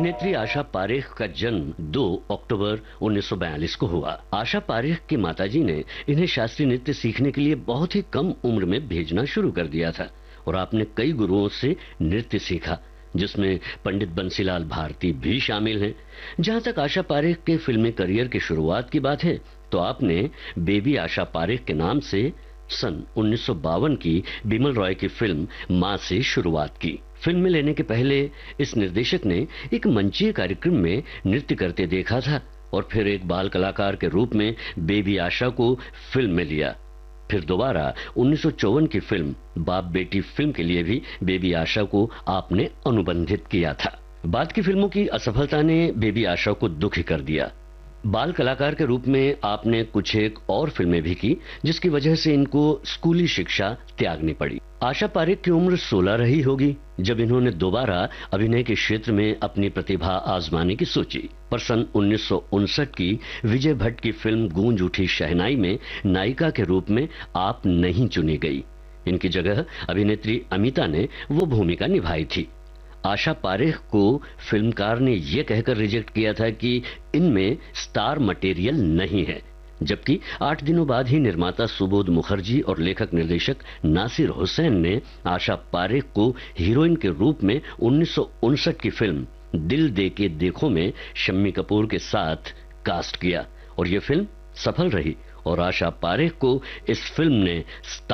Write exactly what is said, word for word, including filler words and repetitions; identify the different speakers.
Speaker 1: अभिनेत्री आशा पारेख का जन्म दो अक्टूबर उन्नीस सौ बयालीस को हुआ। आशा पारेख की माताजी ने इन्हें शास्त्रीय नृत्य सीखने के लिए बहुत ही कम उम्र में भेजना शुरू कर दिया था और आपने कई गुरुओं से नृत्य सीखा, जिसमें पंडित बंसीलाल भारती भी शामिल हैं। जहां तक आशा पारेख के फिल्मी करियर की शुरुआत की बात है, तो आपने बेबी आशा पारेख के नाम से सन उन्नीस सौ बावन की बिमल रॉय की फिल्म मां से शुरुआत की। फिल्म में लेने के पहले इस निर्देशक ने एक मंचीय कार्यक्रम में नृत्य करते देखा था और फिर एक बाल कलाकार के रूप में बेबी आशा को फिल्म में लिया। फिर दोबारा उन्नीस सौ चौवन की फिल्म बाप बेटी फिल्म के लिए भी बेबी आशा को आपने अनुबंधित किया था। बाद की फिल्मों की असफलता ने बेबी आशा को दुखी कर दिया। बाल कलाकार के रूप में आपने कुछ एक और फिल्में भी की, जिसकी वजह से इनको स्कूली शिक्षा त्यागनी पड़ी। आशा पारेख की उम्र सोलह रही होगी जब इन्होंने दोबारा अभिनय के क्षेत्र में अपनी प्रतिभा आजमाने की सोची, पर सन उन्नीस सौ उनसठ की विजय भट्ट की फिल्म गूंज उठी शहनाई में नायिका के रूप में आप नहीं चुनी गई। इनकी जगह अभिनेत्री अमिता ने वो भूमिका निभाई थी। आशा पारेख को फिल्मकार ने यह कहकर रिजेक्ट किया था कि इनमें स्टार मटेरियल नहीं है, जबकि आठ दिनों बाद ही निर्माता सुबोध मुखर्जी और लेखक निर्देशक नासिर हुसैन ने आशा पारेख को हीरोइन के रूप में उन्नीस सौ उनसठ की फिल्म दिल दे के देखो में शम्मी कपूर के साथ कास्ट किया और ये फिल्म सफल रही और आशा पारेख को इस फिल्म ने